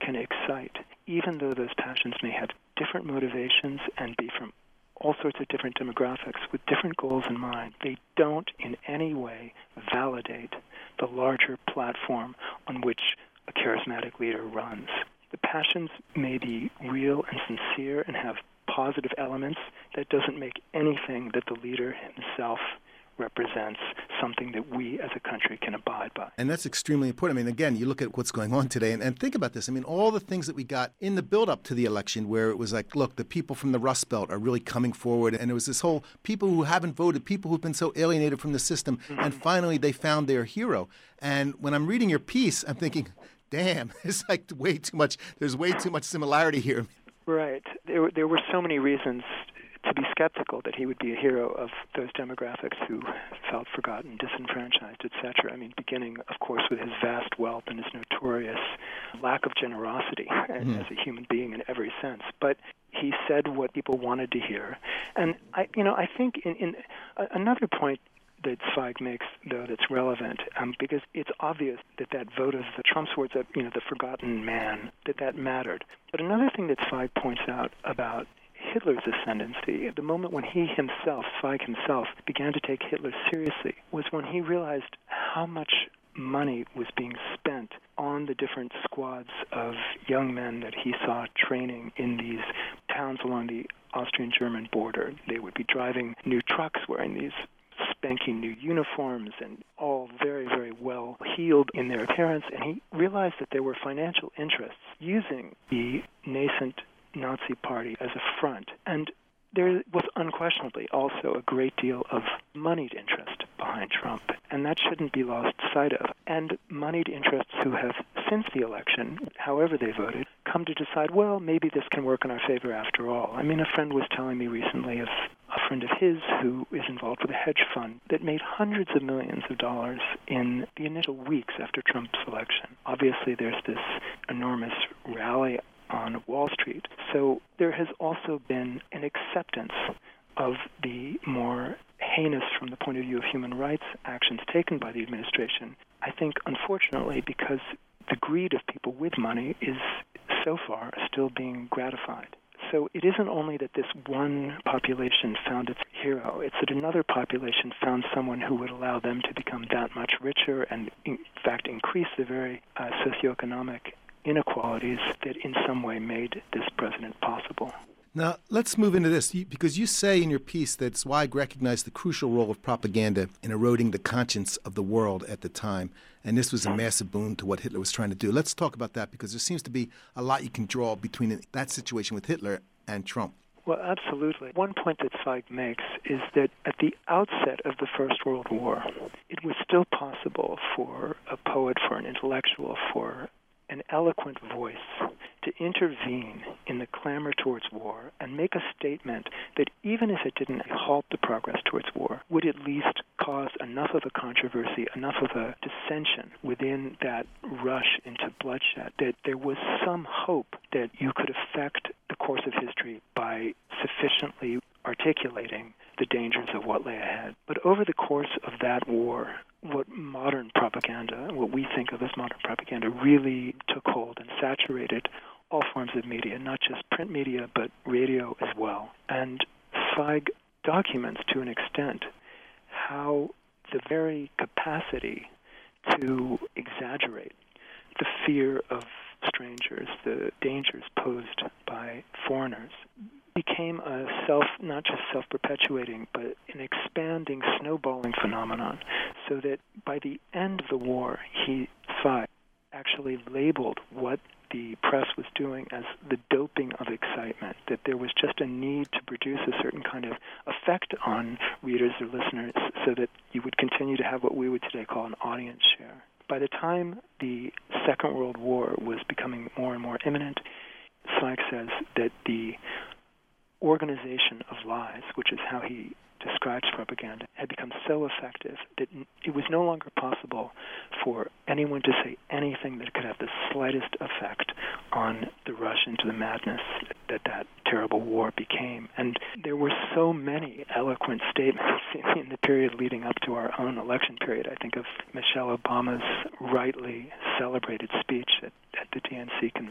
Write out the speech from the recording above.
can excite, even though those passions may have different motivations and be from all sorts of different demographics with different goals in mind, they don't in any way validate the larger platform on which a charismatic leader runs. The passions may be real and sincere and have positive elements. That doesn't make anything that the leader himself represents something that we as a country can abide by. And that's extremely important. I mean, again, you look at what's going on today and think about this. I mean, all the things that we got in the build-up to the election where it was like, look, the people from the Rust Belt are really coming forward. And it was this whole people who haven't voted, people who've been so alienated from the system. Mm-hmm. And finally, they found their hero. And when I'm reading your piece, I'm thinking, damn, it's like way too much. There's way too much similarity here. Right. There were so many reasons to be skeptical that he would be a hero of those demographics who felt forgotten, disenfranchised, etc. I mean, beginning, of course, with his vast wealth and his notorious lack of generosity as a human being in every sense. But he said what people wanted to hear. And I think in another point that Zweig makes, though, that's relevant, because it's obvious that vote of the Trump towards the forgotten man, that mattered. But another thing that Zweig points out about Hitler's ascendancy, the moment when he himself, Zweig himself, began to take Hitler seriously, was when he realized how much money was being spent on the different squads of young men that he saw training in these towns along the Austrian-German border. They would be driving new trucks, wearing these spanking new uniforms, and all very, very well heeled in their appearance. And he realized that there were financial interests using the nascent Nazi Party as a front. And there was unquestionably also a great deal of moneyed interest behind Trump, and that shouldn't be lost sight of. And moneyed interests who have, since the election, however they voted, come to decide, well, maybe this can work in our favor after all. I mean, a friend was telling me recently of a friend of his who is involved with a hedge fund that made hundreds of millions of dollars in the initial weeks after Trump's election. Obviously, there's this enormous rally on Wall Street. So there has also been an acceptance of the more heinous, from the point of view of human rights, actions taken by the administration. I think, unfortunately, because the greed of people with money is so far still being gratified. So it isn't only that this one population found its hero, it's that another population found someone who would allow them to become that much richer and, in fact, increase the very socioeconomic inequalities that in some way made this president possible. Now, let's move into this, because you say in your piece that Zweig recognized the crucial role of propaganda in eroding the conscience of the world at the time, and this was a massive boon to what Hitler was trying to do. Let's talk about that, because there seems to be a lot you can draw between that situation with Hitler and Trump. Well, absolutely. One point that Zweig makes is that at the outset of the First World War, it was still possible for a poet, for an intellectual, for an eloquent voice to intervene in the clamor towards war and make a statement that even if it didn't halt the progress towards war, would at least cause enough of a controversy, enough of a dissension within that rush into bloodshed, that there was some hope that you could affect the course of history by sufficiently articulating the dangers of what lay ahead. But over the course of that war, what modern propaganda, what we think of as modern propaganda, really took hold and saturated all forms of media, not just print media, but radio as well. And Zweig documents to an extent how the very capacity to exaggerate the fear of strangers, the dangers posed by foreigners, became a not just self-perpetuating, but an expanding, snowballing phenomenon, so that by the end of the war, Zweig actually labeled what the press was doing as the doping of excitement, that there was just a need to produce a certain kind of effect on readers or listeners so that you would continue to have what we would today call an audience share. By the time the Second World War was becoming more and more imminent, Zweig says that the organization of lies, which is how he describes propaganda, had become so effective that it was no longer possible for anyone to say anything that could have the slightest effect on the rush into the madness that terrible war became. And there were so many eloquent statements in the period leading up to our own election period. I think of Michelle Obama's rightly celebrated speech at the DNC convention